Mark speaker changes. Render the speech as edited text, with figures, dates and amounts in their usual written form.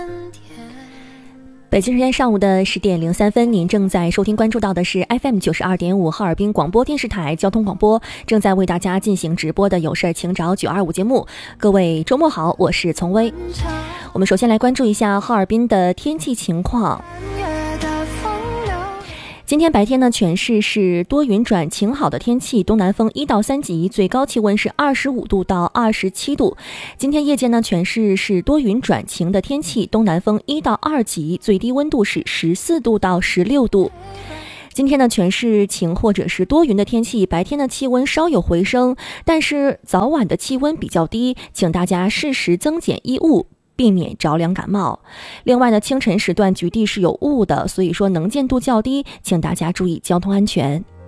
Speaker 1: 北京时间上午的10点03分，您正在收听关注到的是 FM 92.5哈尔滨广播电视台交通广播，正在为大家进行直播的有事请找925节目。各位周末好，我是丛薇。我们首先来关注一下哈尔滨的天气情况。今天白天呢，全市是多云转晴好的天气，东南风1到3级，最高气温是25度到27度。今天夜间呢，全市是多云转晴的天气，东南风1到2级，最低温度是14度到16度。今天呢，全市晴或者是多云的天气，白天的气温稍有回升，但是早晚的气温比较低，请大家适时增减衣物，避免着凉感冒。另外呢，清晨时段局地是有雾的，所以说能见度较低，请大家注意交通安全。